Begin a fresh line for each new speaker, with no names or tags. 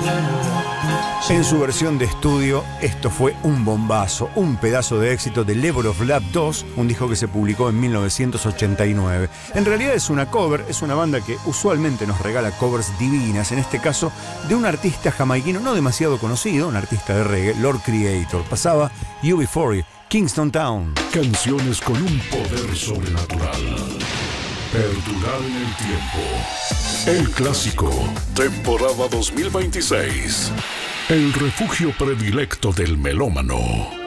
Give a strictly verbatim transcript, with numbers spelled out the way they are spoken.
En su versión de estudio, esto fue un bombazo, un pedazo de éxito de Level of Love dos, un disco que se publicó en mil novecientos ochenta y nueve. En realidad es una cover, es una banda que usualmente nos regala covers divinas, en este caso de un artista jamaiquino no demasiado conocido, un artista de reggae, Lord Creator. Pasaba U B cuarenta, Kingston Town.
Canciones con un poder sobrenatural. Perdurar en el tiempo. El clásico, temporada dos mil veintiséis. El refugio predilecto del melómano.